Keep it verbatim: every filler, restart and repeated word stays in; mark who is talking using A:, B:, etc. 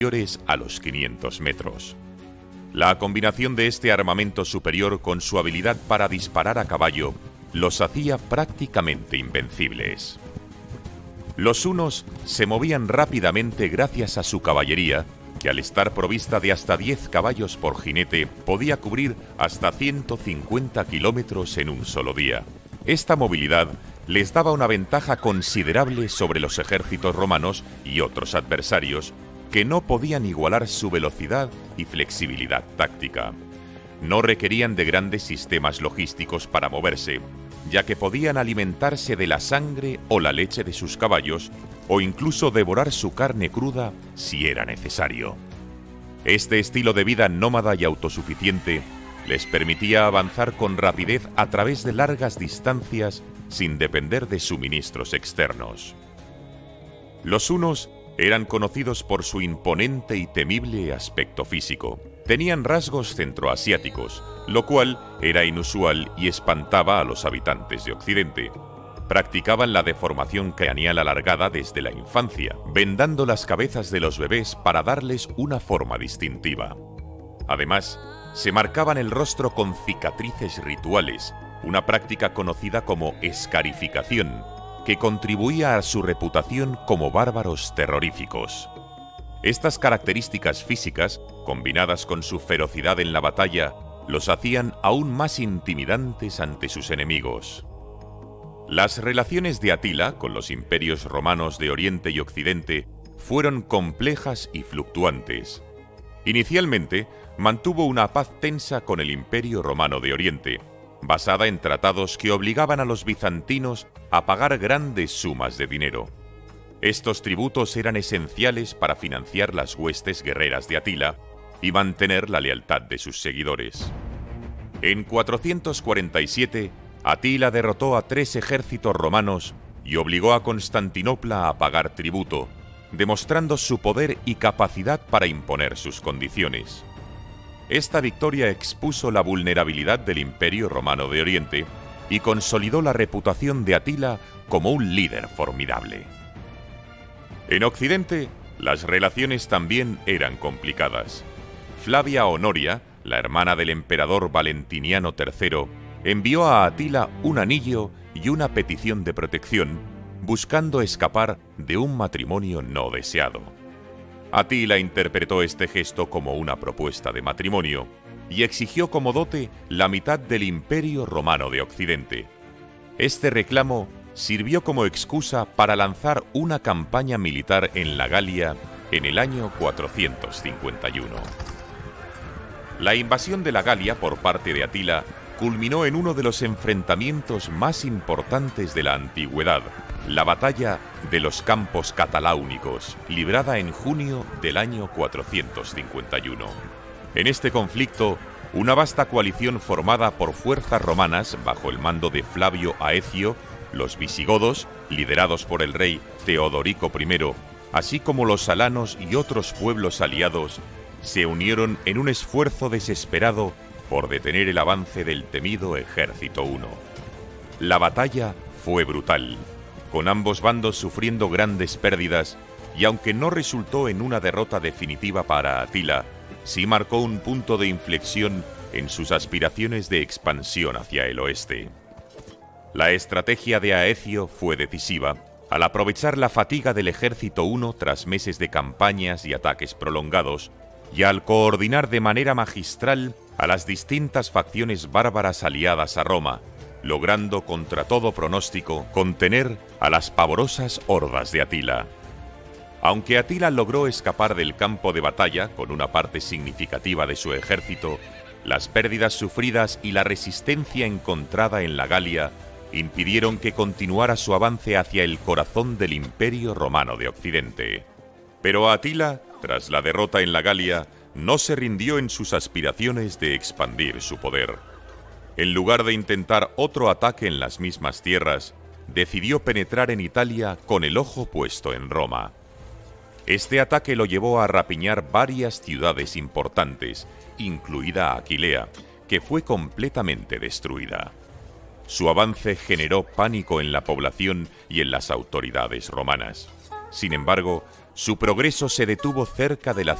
A: superiores a los quinientos metros. La combinación de este armamento superior con su habilidad para disparar a caballo los hacía prácticamente invencibles. Los hunos se movían rápidamente gracias a su caballería, que al estar provista de hasta diez caballos por jinete podía cubrir hasta ciento cincuenta kilómetros en un solo día. Esta movilidad les daba una ventaja considerable sobre los ejércitos romanos y otros adversarios, que no podían igualar su velocidad y flexibilidad táctica. No requerían de grandes sistemas logísticos para moverse, ya que podían alimentarse de la sangre o la leche de sus caballos, o incluso devorar su carne cruda si era necesario. Este estilo de vida nómada y autosuficiente les permitía avanzar con rapidez a través de largas distancias sin depender de suministros externos. Los hunos eran conocidos por su imponente y temible aspecto físico. Tenían rasgos centroasiáticos, lo cual era inusual y espantaba a los habitantes de Occidente. Practicaban la deformación craneal alargada desde la infancia, vendando las cabezas de los bebés para darles una forma distintiva. Además, se marcaban el rostro con cicatrices rituales, una práctica conocida como escarificación, que contribuía a su reputación como bárbaros terroríficos. Estas características físicas, combinadas con su ferocidad en la batalla, los hacían aún más intimidantes ante sus enemigos. Las relaciones de Atila con los imperios romanos de Oriente y Occidente fueron complejas y fluctuantes. Inicialmente, mantuvo una paz tensa con el Imperio Romano de Oriente, basada en tratados que obligaban a los bizantinos a pagar grandes sumas de dinero. Estos tributos eran esenciales para financiar las huestes guerreras de Atila y mantener la lealtad de sus seguidores. En cuatrocientos cuarenta y siete, Atila derrotó a tres ejércitos romanos y obligó a Constantinopla a pagar tributo, demostrando su poder y capacidad para imponer sus condiciones. Esta victoria expuso la vulnerabilidad del Imperio Romano de Oriente y consolidó la reputación de Atila como un líder formidable. En Occidente, las relaciones también eran complicadas. Flavia Honoria, la hermana del emperador Valentiniano tercero, envió a Atila un anillo y una petición de protección, buscando escapar de un matrimonio no deseado. Atila interpretó este gesto como una propuesta de matrimonio y exigió como dote la mitad del Imperio Romano de Occidente. Este reclamo sirvió como excusa para lanzar una campaña militar en la Galia en el año cuatrocientos cincuenta y uno. La invasión de la Galia por parte de Atila culminó en uno de los enfrentamientos más importantes de la antigüedad, la batalla de los Campos Cataláunicos, librada en junio del año cuatrocientos cincuenta y uno. En este conflicto, una vasta coalición formada por fuerzas romanas bajo el mando de Flavio Aecio, los visigodos, liderados por el rey Teodorico primero, así como los alanos y otros pueblos aliados, se unieron en un esfuerzo desesperado por detener el avance del temido ejército huno. La batalla fue brutal, con ambos bandos sufriendo grandes pérdidas, y aunque no resultó en una derrota definitiva para Atila, sí marcó un punto de inflexión en sus aspiraciones de expansión hacia el oeste. La estrategia de Aecio fue decisiva, al aprovechar la fatiga del ejército huno tras meses de campañas y ataques prolongados, y al coordinar de manera magistral a las distintas facciones bárbaras aliadas a Roma, logrando contra todo pronóstico contener a las pavorosas hordas de Atila. Aunque Atila logró escapar del campo de batalla con una parte significativa de su ejército, las pérdidas sufridas y la resistencia encontrada en la Galia impidieron que continuara su avance hacia el corazón del Imperio Romano de Occidente. Pero Atila, tras la derrota en la Galia, no se rindió en sus aspiraciones de expandir su poder. En lugar de intentar otro ataque en las mismas tierras, decidió penetrar en Italia con el ojo puesto en Roma. Este ataque lo llevó a rapiñar varias ciudades importantes, incluida Aquilea, que fue completamente destruida. Su avance generó pánico en la población y en las autoridades romanas. Sin embargo, Su progreso se detuvo cerca de la